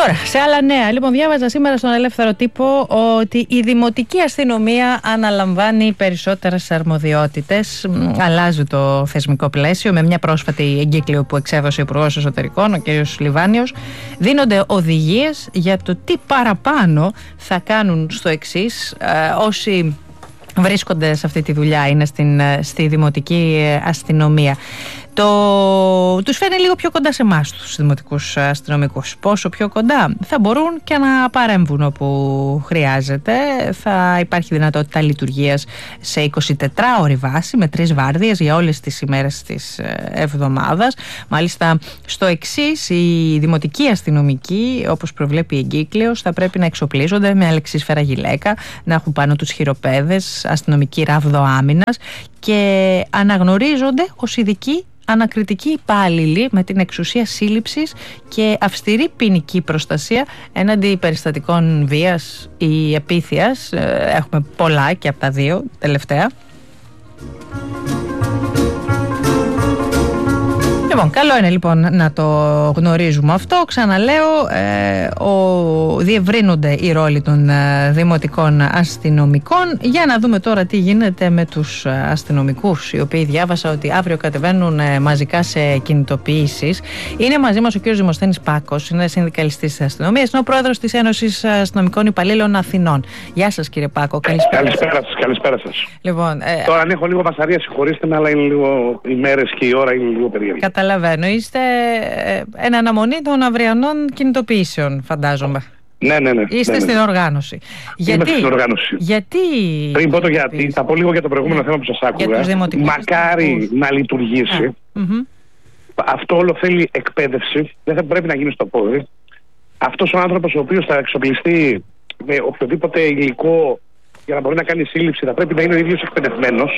Τώρα, σε άλλα νέα. Λοιπόν, διάβαζα σήμερα στον Ελεύθερο Τύπο ότι η Δημοτική Αστυνομία αναλαμβάνει περισσότερες αρμοδιότητες. Αλλάζει το θεσμικό πλαίσιο με μια πρόσφατη εγκύκλιο που εξέδωσε ο Υπουργός Εσωτερικών, ο κ. Λιβάνιος. Δίνονται οδηγίες για το τι παραπάνω θα κάνουν στο εξής όσοι βρίσκονται σε αυτή τη δουλειά, είναι στη Δημοτική Αστυνομία. Τους φέρνει λίγο πιο κοντά σε εμάς τους δημοτικούς αστυνομικούς. Πόσο πιο κοντά? Θα μπορούν και να παρέμβουν όπου χρειάζεται. Θα υπάρχει δυνατότητα λειτουργίας σε 24ωρη βάση με 3 βάρδιες για όλες τις ημέρες της εβδομάδας. Μάλιστα στο εξής, οι δημοτικοί αστυνομικοί, όπως προβλέπει η εγκύκλειος, θα πρέπει να εξοπλίζονται με αλεξίσφαιρα γυλαίκα, να έχουν πάνω τους χειροπέδες, αστυνομική ράβδο άμυνας και αναγνωρίζονται ως ειδικοί ανακριτικοί υπάλληλοι με την εξουσία σύλληψης και αυστηρή ποινική προστασία έναντι περιστατικών βίας ή επίθειας. Έχουμε πολλά και από τα δύο τελευταία. Λοιπόν, καλό είναι λοιπόν να το γνωρίζουμε αυτό. Ξαναλέω, διευρύνονται οι ρόλοι των δημοτικών αστυνομικών. Για να δούμε τώρα τι γίνεται με τους αστυνομικούς, οι οποίοι διάβασα ότι αύριο κατεβαίνουν μαζικά σε κινητοποιήσεις. Είναι μαζί μας ο κ. Δημοσθένης Πάκος, είναι συνδικαλιστής της αστυνομίας, είναι ο πρόεδρος της Ένωσης Αστυνομικών Υπαλλήλων Αθηνών. Γεια σας κύριε Πάκο, καλησπέρα σας. Λοιπόν, τώρα αν έχω λίγο βασαρία, συγχωρήστε με, αλλά είναι λίγο οι μέρες και η ώρα είναι λίγο περίεργη. Καταλαβαίνω. Είστε εν αναμονή των αυριανών κινητοποιήσεων, φαντάζομαι. Ναι. Είστε στην οργάνωση. Είμαι στην οργάνωση. Γιατί. Πριν πω το γιατί, θα πω λίγο για το προηγούμενο θέμα που σας άκουγα. Μακάρι να λειτουργήσει. Αυτό όλο θέλει εκπαίδευση. Δεν θα πρέπει να γίνει στο πόδι. Αυτός ο άνθρωπος ο οποίος θα εξοπλιστεί με οποιοδήποτε υλικό για να μπορεί να κάνει σύλληψη, θα πρέπει να είναι ο ίδιος εκπαιδευμένος.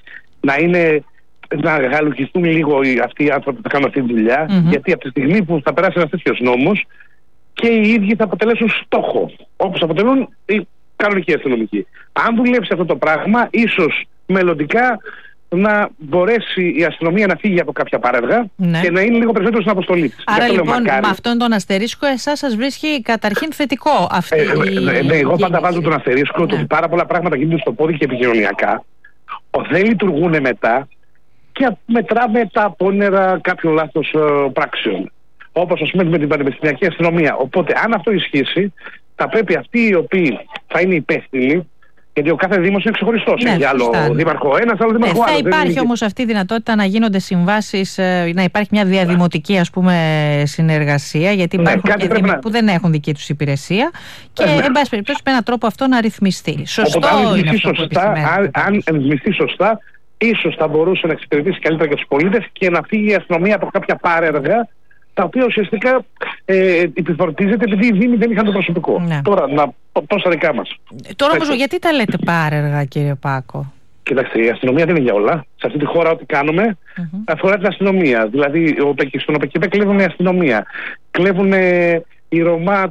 Να γαλουχιστούν λίγο αυτοί οι άνθρωποι που θα κάνουν αυτή τη δουλειά, γιατί από τη στιγμή που θα περάσει ένας τέτοιος νόμος και οι ίδιοι θα αποτελέσουν στόχο, όπως αποτελούν οι κανονικοί αστυνομικοί. Αν δουλέψει αυτό το πράγμα, ίσως μελλοντικά να μπορέσει η αστυνομία να φύγει από κάποια παρέργα και να είναι λίγο περισσότερο στην αποστολή της. Άρα λοιπόν με αυτόν τον αστερίσκο εσάς σας βρίσκει καταρχήν θετικό αυτή εγώ πάντα βάζω τον αστερίσκο ότι πάρα πολλά πράγματα γίνονται στο πόδι και επικοινωνιακά. Δεν λειτουργούν μετά και μετράμε τα απόνερα κάποιων λάθος πράξεων. Όπως ας πούμε με την πανεπιστημιακή αστυνομία. Οπότε αν αυτό ισχύσει, θα πρέπει αυτοί οι οποίοι θα είναι υπεύθυνοι, γιατί ο κάθε δήμος είναι ξεχωριστός. Έχει άλλο δήμαρχο ένας, άλλο δήμαρχο άλλος. Θα υπάρχει όμως αυτή η δυνατότητα να γίνονται συμβάσεις, να υπάρχει μια διαδημοτική ας πούμε συνεργασία, γιατί υπάρχουν και δήμοι που δεν έχουν δική τους υπηρεσία και εν πάση περιπτώσει με έναν τρόπο αυτό να ρυθμιστεί. Σωστό είναι αυτό που επισημαίνετε. Αν ρυθμιστεί σωστά, ίσως θα μπορούσε να εξυπηρετήσει καλύτερα και τους πολίτες και να φύγει η αστυνομία από κάποια πάρεργα τα οποία ουσιαστικά επιφορτίζεται επειδή οι δήμοι δεν είχαν το προσωπικό. Τώρα να πω στα δικά μας. Τώρα όμως γιατί τα λέτε πάρεργα κύριε Πάκο? Κοιτάξτε, η αστυνομία δεν είναι για όλα. Σε αυτή τη χώρα ό,τι κάνουμε αφορά την αστυνομία. Δηλαδή στον ΟΠΕΚΙΠΕ κλέβουν η αστυνομία. Κλέβουν η Ρωμά,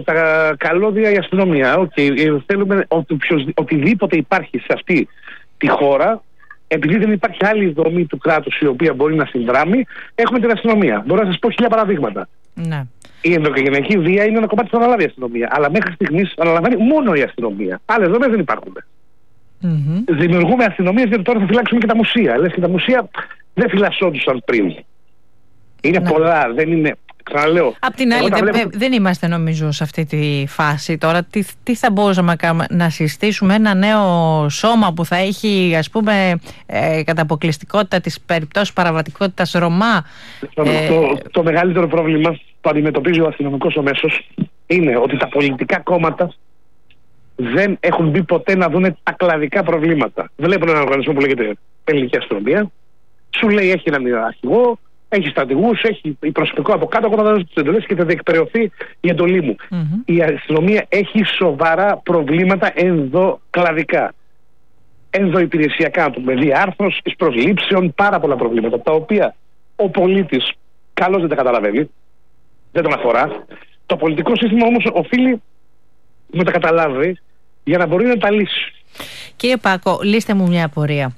τα καλώδια η αστυνομία. Θέλουμε οτιδήποτε υπάρχει σε αυτή τη χώρα. Επειδή δεν υπάρχει άλλη δομή του κράτους η οποία μπορεί να συνδράμει, έχουμε την αστυνομία. Μπορώ να σας πω 1000 παραδείγματα. Ναι. Η ενδοοικογενειακή βία είναι ένα κομμάτι που θα αναλάβει η αστυνομία. Αλλά μέχρι στιγμής αναλαμβάνει μόνο η αστυνομία. Άλλες δομές δεν υπάρχουν. Δημιουργούμε αστυνομίες γιατί τώρα θα φυλάξουμε και τα μουσεία. Λες και τα μουσεία δεν φυλασσόντουσαν πριν. Είναι πολλά, δεν είναι. Ξαναλέω. Απ' την άλλη, δεν είμαστε νομίζω σε αυτή τη φάση τώρα. Τι θα μπορούσαμε να κάνουμε? Να συστήσουμε ένα νέο σώμα που θα έχει, ας πούμε, κατά αποκλειστικότητα της περιπτώσης παραβατικότητας Ρωμά. Το μεγαλύτερο πρόβλημα που αντιμετωπίζει ο αστυνομικός ο μέσος είναι ότι τα πολιτικά κόμματα δεν έχουν μπει ποτέ να δουν τα κλαδικά προβλήματα. Βλέπουν έναν οργανισμό που λέγεται Ελληνική Αστυνομία, σου λέει έχει έναν αρχηγό, έχει στρατηγούς, έχει προσωπικό από κάτω, εγώ θα δώσω τις εντολές και θα διεκπεραιωθεί η εντολή μου. Η αστυνομία έχει σοβαρά προβλήματα ενδοκλαδικά. Ενδοϊπηρεσιακά του, με διάρθρωσης, προσλήψεων, πάρα πολλά προβλήματα, τα οποία ο πολίτης καλώς δεν τα καταλαβαίνει, δεν τον αφορά. Το πολιτικό σύστημα όμως οφείλει να τα καταλάβει για να μπορεί να τα λύσει. Κύριε Πάκο, λύστε μου μια απορία.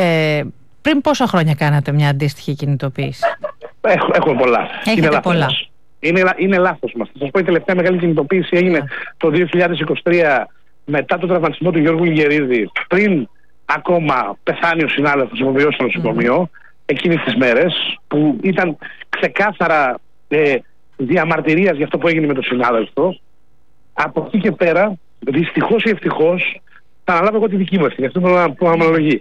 Πριν πόσα χρόνια κάνατε μια αντίστοιχη κινητοποίηση? Έχουμε πολλά. Έχετε πολλά. Είναι λάθος μας. Θα σας πω, η τελευταία μεγάλη κινητοποίηση έγινε το 2023 μετά τον τραυματισμό του Γιώργου Λιγερίδη, πριν ακόμα πεθάνει ο συνάδελφος που βιώσει στο νοσοκομείο, εκείνες τις μέρες, που ήταν ξεκάθαρα διαμαρτυρίας για αυτό που έγινε με τον συνάδελφο. Από εκεί και πέρα, δυστυχώς ή ευτυχώς, θα αναλάβω εγώ τη δική μου ευθύνη, αυτό που αναλογεί.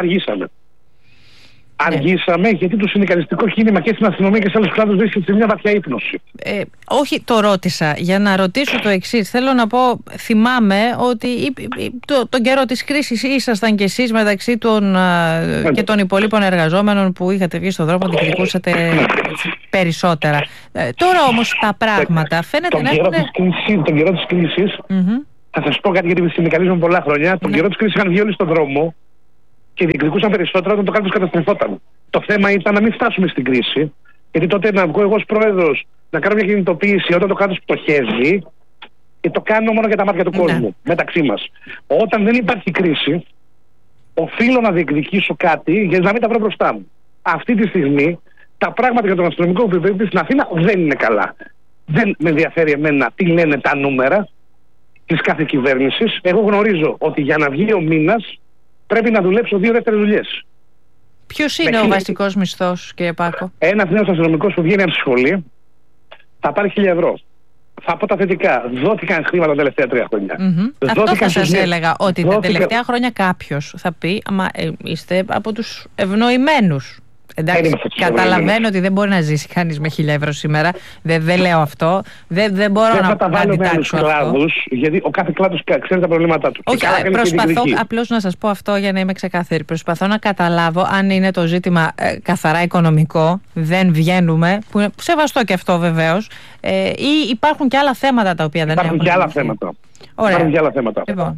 Αργήσαμε γιατί το συνδικαλιστικό κίνημα και στην αστυνομία και σε άλλους κλάδους βρίσκεται σε μια βαθιά ύπνωση. Όχι, το ρώτησα. Για να ρωτήσω το εξής, θέλω να πω, θυμάμαι ότι τον καιρό της κρίσης ήσασταν κι εσείς μεταξύ και των υπολείπων εργαζόμενων που είχατε βγει στον δρόμο, διεκδικούσατε περισσότερα. Τώρα όμως τα πράγματα φαίνεται να έχουν... Τον καιρό της κρίσης, θα σας πω κάτι, γιατί συνδικαλίζουμε πολλά χρόνια. Τον καιρό της κρίσης είχαν βγει όλοι στον δρόμο και διεκδικούσαν περισσότερα όταν το κράτος καταστρεφόταν. Το θέμα ήταν να μην φτάσουμε στην κρίση, γιατί τότε να βγω εγώ ως πρόεδρος να κάνω μια κινητοποίηση όταν το κράτος πτωχεύει, και το κάνω μόνο για τα μάτια του κόσμου, μεταξύ μας. Όταν δεν υπάρχει κρίση, οφείλω να διεκδικήσω κάτι για να μην τα βρω μπροστά μου. Αυτή τη στιγμή τα πράγματα για τον αστυνομικό που υπηρετεί στην Αθήνα δεν είναι καλά. Δεν με ενδιαφέρει εμένα τι λένε τα νούμερα της κάθε κυβέρνησης. Εγώ γνωρίζω ότι για να βγει ο μήνας πρέπει να δουλέψω 2 δεύτερες δουλειές. Ποιος είναι ο βασικός μισθός, κύριε Πάκο? Ένας νέος αστυνομικός που βγαίνει από τη σχολή θα πάρει 1.000 ευρώ. Θα πω τα θετικά. Δόθηκαν χρήματα τα τελευταία 3 χρόνια. Αυτό θα σας έλεγα, ότι τα τελευταία χρόνια κάποιος θα πει, μα είστε από τους ευνοημένους. Εντάξει, καταλαβαίνω ότι δεν μπορεί να ζήσει κανείς με 1.000 ευρώ σήμερα. Δεν λέω αυτό. Δεν μπορώ να τα βάλω με άλλους κλάδους, γιατί ο κάθε κλάδος ξέρει τα προβλήματά του. Όχι, προσπαθώ απλώς να σας πω αυτό για να είμαι ξεκάθαρη. Προσπαθώ να καταλάβω αν είναι το ζήτημα καθαρά οικονομικό, δεν βγαίνουμε, που είναι σεβαστό και αυτό βεβαίως, ή υπάρχουν και άλλα θέματα τα οποία δεν έχουν. Υπάρχουν και άλλα θέματα. Λοιπόν.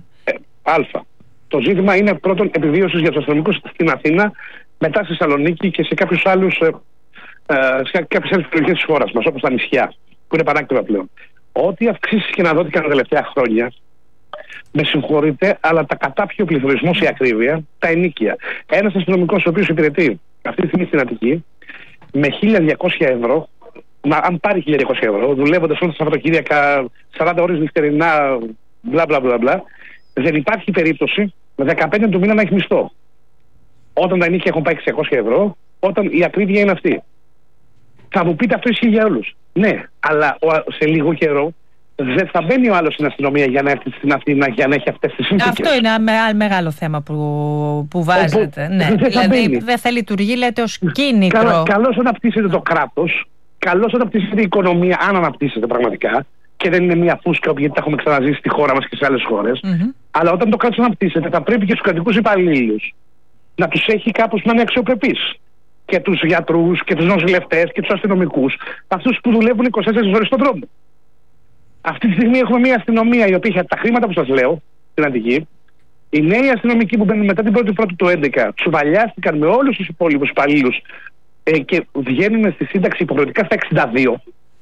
Το ζήτημα είναι πρώτον επιβίωσης για τους αστυνομικούς στην Αθήνα, μετά στη Θεσσαλονίκη και σε κάποιες άλλες περιοχές της χώρας μας, όπως τα νησιά, που είναι πανάκτητα πλέον. Ό,τι αυξήσεις και να δόθηκαν τα τελευταία χρόνια, με συγχωρείτε, αλλά τα κατάπιε ο πληθωρισμός, η ακρίβεια, τα ενοίκια. Ένας αστυνομικός ο οποίος υπηρετεί αυτή τη στιγμή στην Αττική, με 1.200 ευρώ, αν πάρει 1.200 ευρώ, δουλεύοντας όλα τα Σαββατοκύριακα, 40 ώρες νυχτερινά, μπλα, δεν υπάρχει περίπτωση με 15 του μήνα να έχει μισθό. Όταν τα ενίκια έχουν πάει 600 ευρώ, όταν η ακρίβεια είναι αυτή. Θα μου πείτε, αυτό ισχύει για όλους. Ναι, αλλά σε λίγο καιρό δεν θα μπαίνει ο άλλος στην αστυνομία για να έρθει στην Αθήνα για να έχει αυτές τις συνθήκες. Αυτό είναι ένα μεγάλο θέμα που βάζετε. Ναι. Δηλαδή δεν θα λειτουργεί, λέτε, ως κίνητρο. Καλώς αναπτύσσεται το κράτος, καλώς αναπτύσσεται η οικονομία, αν αναπτύσσεται πραγματικά, και δεν είναι μια φούσκα, γιατί τα έχουμε ξαναζήσει στη χώρα μας και σε άλλες χώρες. Αλλά όταν το κράτος αναπτύσσεται, θα πρέπει και στους κρατικούς υπαλλήλους να τους έχει κάπως να είναι αξιοπρεπείς. Και τους γιατρούς και τους νοσηλευτές και τους αστυνομικούς, αυτούς που δουλεύουν 24 ώρες στον δρόμο. Αυτή τη στιγμή έχουμε μια αστυνομία η οποία έχει τα χρήματα που σας λέω στην Αττική. Οι νέοι αστυνομικοί που μπαίνουν μετά την 1η του 2011 τσουβαλιάστηκαν με όλους τους υπόλοιπους υπαλλήλους και βγαίνουν στη σύνταξη υποχρεωτικά στα 62.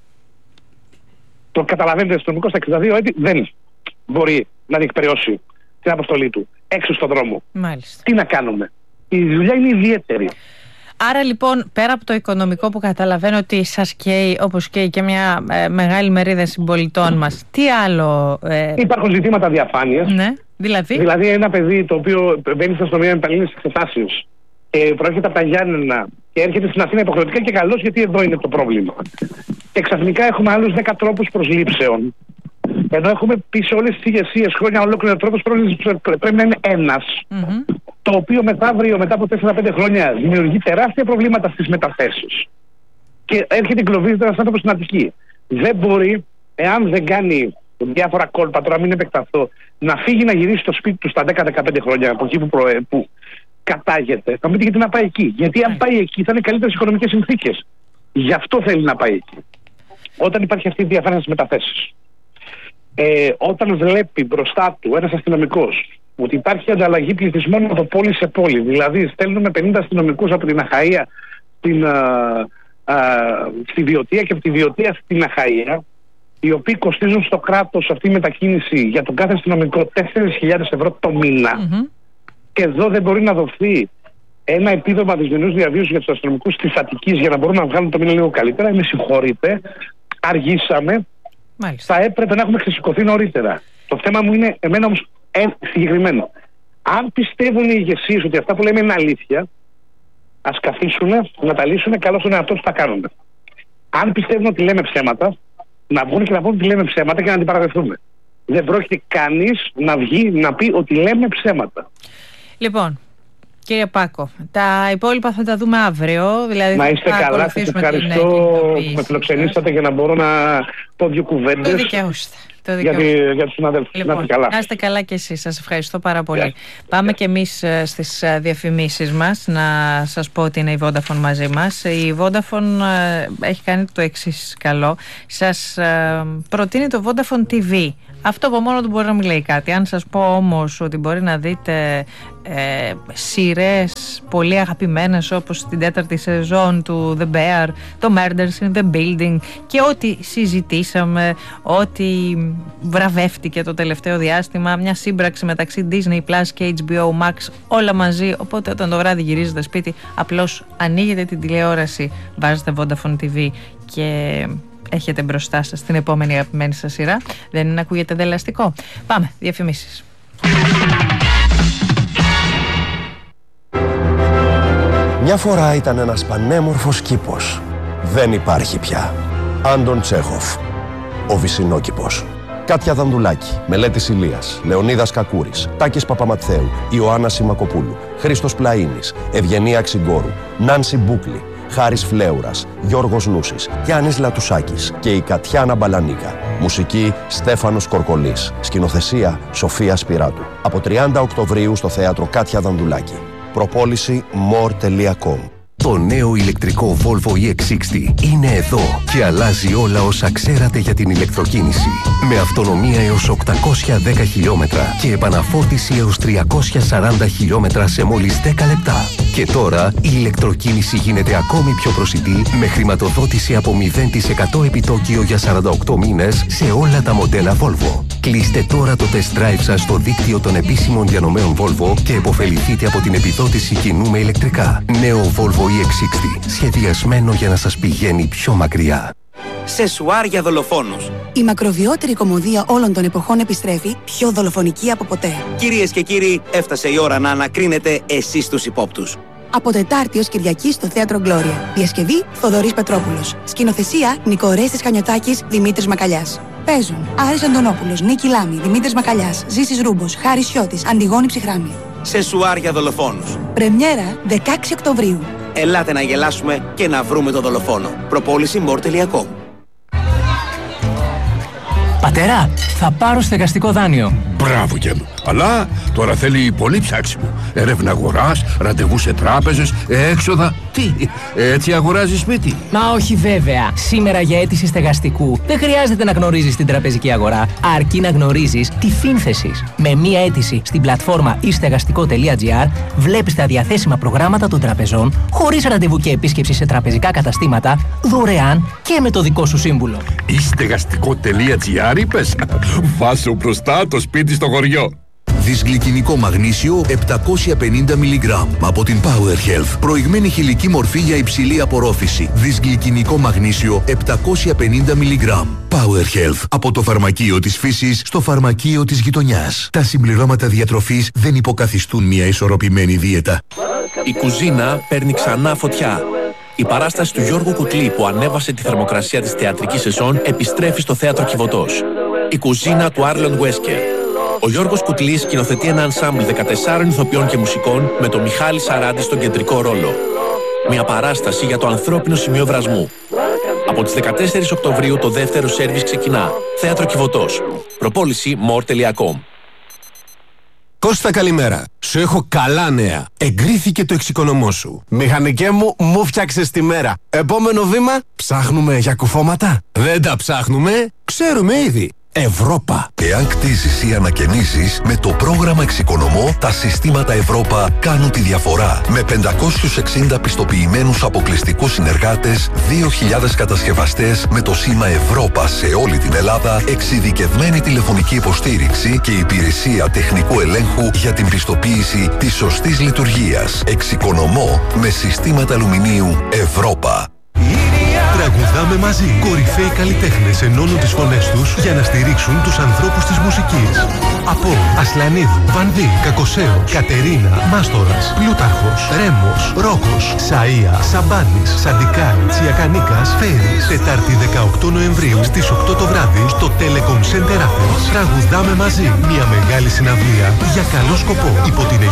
Το καταλαβαίνετε, ο αστυνομικός στα 62 έτη δεν μπορεί να διεκπαιρεώσει την αποστολή του έξω στον δρόμο. Μάλιστα. Τι να κάνουμε? Η δουλειά είναι ιδιαίτερη. Άρα λοιπόν, πέρα από το οικονομικό που καταλαβαίνω ότι σας καίει, όπως καίει και μια μεγάλη μερίδα συμπολιτών μας, τι άλλο? Υπάρχουν ζητήματα διαφάνειας. Ναι, δηλαδή ένα παιδί το οποίο μπαίνει στην αστυνομία με πανελλήνιες εξετάσεις και προέρχεται από τα Γιάννενα και έρχεται στην Αθήνα υποχρεωτικά, και καλώς, γιατί εδώ είναι το πρόβλημα. Και ξαφνικά έχουμε άλλους 10 τρόπους προσλήψεων. Ενώ έχουμε πει σε όλες τις ηγεσίες χρόνια ολόκληρο τρόπος πρόσληψης πρέπει να είναι ένας. Το οποίο μεθαύριο, μετά από 4-5 χρόνια, δημιουργεί τεράστια προβλήματα στις μεταθέσεις. Και έρχεται εγκλωβίζεται ένας άνθρωπος στην Αττική. Δεν μπορεί, εάν δεν κάνει διάφορα κόλπα, τώρα μην επεκταθώ, να φύγει να γυρίσει στο σπίτι του στα 10-15 χρόνια από εκεί που κατάγεται. Θα μου πείτε γιατί να πάει εκεί. Γιατί αν πάει εκεί θα είναι καλύτερες οικονομικές συνθήκες. Γι' αυτό θέλει να πάει εκεί. Όταν υπάρχει αυτή η διαφάνεια στις μεταθέσεις. Όταν βλέπει μπροστά του ένας αστυνομικός ότι υπάρχει ανταλλαγή πληθυσμών από πόλη σε πόλη, δηλαδή στέλνουμε 50 αστυνομικούς από την Αχαΐα στη Βιωτία και από τη Βιωτία στην Αχαΐα, οι οποίοι κοστίζουν στο κράτος αυτή η μετακίνηση για τον κάθε αστυνομικό 4.000 ευρώ το μήνα, και εδώ δεν μπορεί να δοθεί ένα επίδομα δυσμενούς διαβίωσης για τους αστυνομικούς της Αττικής για να μπορούν να βγάλουν το μήνα λίγο καλύτερα. Με συγχωρείτε, αργήσαμε. θα έπρεπε να έχουμε ξεσηκωθεί νωρίτερα. Το θέμα μου είναι, εμένα όμως, συγκεκριμένο. Αν πιστεύουν οι ηγεσίες ότι αυτά που λέμε είναι αλήθεια, ας καθίσουν να τα λύσουν, καλό στον εαυτό τους θα κάνουν. Αν πιστεύουν ότι λέμε ψέματα, να βγουν και να πούν ότι λέμε ψέματα και να αντιπαραδευτούμε. Δεν πρόκειται κανείς να βγει να πει ότι λέμε ψέματα. Λοιπόν, κύριε Πάκο, τα υπόλοιπα θα τα δούμε αύριο. Δηλαδή να είστε καλά, σας ευχαριστώ που με φιλοξενήσατε για να μπορώ να πω δύο κουβέντες. Το δικαιούστε. Για τους συναδέλφους. Λοιπόν, να είστε καλά και εσείς. Σας ευχαριστώ πάρα πολύ. Πάμε και εμείς στις διαφημίσεις μας. Να σας πω ότι είναι η Vodafone μαζί μας. Η Vodafone έχει κάνει το εξής καλό. Σας προτείνει το Vodafone TV. Αυτό από μόνο του μπορεί να μην λέει κάτι. Αν σας πω όμως ότι μπορεί να δείτε σειρές πολύ αγαπημένες όπως την 4η σεζόν του The Bear, το Murders in the Building και ό,τι συζητήσαμε, ό,τι βραβεύτηκε το τελευταίο διάστημα, μια σύμπραξη μεταξύ Disney Plus και HBO Max, όλα μαζί. Οπότε όταν το βράδυ γυρίζετε σπίτι, απλώς ανοίγετε την τηλεόραση, βάζετε Vodafone TV και έχετε μπροστά σας την επόμενη αγαπημένη σας σειρά. Δεν είναι, ακούγεται δελαστικό? Πάμε, διαφημίσεις. Μια φορά ήταν ένας πανέμορφος κήπος. Δεν υπάρχει πια. Άντων Τσέχοφ. Ο Βυσσινόκηπος. Κάτια Δανδουλάκη, Μελέτης Ηλίας, Λεωνίδας Κακούρης, Τάκης Παπαματθέου, Ιωάννα Σιμακοπούλου, Χρήστος Πλαΐνης, Ευγενία Ξυγκόρου, Νάνση Μπούκλη, Χάρης Φλέουρας, Γιώργος Νούσης, Γιάννης Λατουσάκης και η Κατιάνα Μπαλανίκα. Μουσική Στέφανος Κορκολής. Σκηνοθεσία Σοφία Σπυράτου. Από 30 Οκτωβρίου στο θέατρο Κάτια Δανδουλάκη. Προπόληση more.com. Το νέο ηλεκτρικό Volvo EX60 είναι εδώ και αλλάζει όλα όσα ξέρατε για την ηλεκτροκίνηση. Με αυτονομία έως 810 χιλιόμετρα και επαναφόρτιση έως 340 χιλιόμετρα σε μόλις 10 λεπτά. Και τώρα η ηλεκτροκίνηση γίνεται ακόμη πιο προσιτή με χρηματοδότηση από 0% επιτόκιο για 48 μήνες σε όλα τα μοντέλα Volvo. Κλείστε τώρα το test drive σας στο δίκτυο των επίσημων διανομέων Volvo και επωφεληθείτε από την επιδότηση κοινού με ηλεκτρικά. Νέο Volvo EX60, σχεδιασμένο για να σας πηγαίνει πιο μακριά. Σεσουάρ για δολοφόνους. Η μακροβιότερη κωμωδία όλων των εποχών επιστρέφει, πιο δολοφονική από ποτέ. Κυρίες και κύριοι, έφτασε η ώρα να ανακρίνετε εσείς τους υπόπτους. Από Τετάρτη ως Κυριακή στο Θέατρο Γκλώρια. Διασκευή Θοδωρής Πετρόπουλος. Σκηνοθεσία Νικορέστης Χανιωτάκης, Δημήτρης Μακαλιάς. Παίζουν Άρης Αντωνόπουλος, Νίκη Λάμη, Δημήτρης Μακαλιάς, Ζήσης Ρούμπος, Χάρης Σιώτης, Αντιγόνη Ψυχράμη. Σεσουάρ για δολοφόνους. Πρεμιέρα 16 Οκτωβρίου. Ελάτε να γελάσουμε και να βρούμε τον δολοφόνο. Προπόληση more.com. Πατέρα, θα πάρω στεγαστικό δάνειο. Μπράβο και μου. Αλλά τώρα θέλει πολύ ψάξιμο. Έρευνα αγοράς, ραντεβού σε τράπεζες, έξοδα. Τι, έτσι αγοράζεις σπίτι? Μα όχι βέβαια. Σήμερα για αίτηση στεγαστικού δεν χρειάζεται να γνωρίζεις την τραπεζική αγορά, αρκεί να γνωρίζεις τη Φίνθεσης. Με μία αίτηση στην πλατφόρμα istεγαστικό.gr βλέπεις τα διαθέσιμα προγράμματα των τραπεζών, χωρίς ραντεβού και επίσκεψη σε τραπεζικά καταστήματα, δωρεάν και με το δικό σου σύμβουλο. Istεγαστικό.gr είπες? Βάσω μπροστά το σπίτι στο χωριό. Δυσγλυκινικό μαγνήσιο 750 mg από την Power Health. Προηγμένη χηλική μορφή για υψηλή απορρόφηση. Δυσγλυκινικό μαγνήσιο 750 mg. Power Health. Από το φαρμακείο της φύσης στο φαρμακείο της γειτονιάς. Τα συμπληρώματα διατροφής δεν υποκαθιστούν μια ισορροπημένη δίαιτα. Η κουζίνα παίρνει ξανά φωτιά. Η παράσταση του Γιώργου Κουτλή που ανέβασε τη θερμοκρασία της θεατρικής σεζόν επιστρέφει στο θέατρο Κιβωτός. Η κουζίνα του Άρλον Βέσκερ. Ο Γιώργος Κουτλής σκηνοθετεί ένα ενσάμπλ 14 ηθοποιών και μουσικών με τον Μιχάλη Σαράντη στον κεντρικό ρόλο. Μια παράσταση για το ανθρώπινο σημείο βρασμού. Από τις 14 Οκτωβρίου το δεύτερο σέρβις ξεκινά. Θέατρο Κιβωτός. Προπόληση more.com. Κώστα, καλημέρα. Σου έχω καλά νέα. Εγκρίθηκε το εξοικονομώ σου. Μηχανικέ μου φτιάξες τη μέρα. Επόμενο βήμα, ψάχνουμε για κουφώματα. Δεν τα ψάχνουμε, ξέρουμε ήδη. Ευρώπα. Εάν κτίζεις ή ανακαινίζεις, με το πρόγραμμα Εξοικονομώ, τα συστήματα Ευρώπα κάνουν τη διαφορά. Με 560 πιστοποιημένους αποκλειστικούς συνεργάτες, 2.000 κατασκευαστές με το σήμα Ευρώπα σε όλη την Ελλάδα, εξειδικευμένη τηλεφωνική υποστήριξη και υπηρεσία τεχνικού ελέγχου για την πιστοποίηση της σωστής λειτουργίας. Εξοικονομώ με συστήματα αλουμινίου Ευρώπα. Τραγουδάμε μαζί. Κορυφαίοι καλλιτέχνες ενώνουν τις φωνές τους για να στηρίξουν τους ανθρώπους της μουσικής. Από Ασλανίδου, Βανδύ, Κακοσέο, Κατερίνα, Μάστορας, Πλούταρχος, Ρέμος, Ρόκος, Σαΐα, Σαμπάνης, Σαντικάη, Τσιακανίκας, Φέρης. Τετάρτη 18 Νοεμβρίου στις 8 το βράδυ στο Telecom Center Athens. Τραγουδάμε μαζί. Μια μεγάλη συναυλία για καλό σκοπό υπό την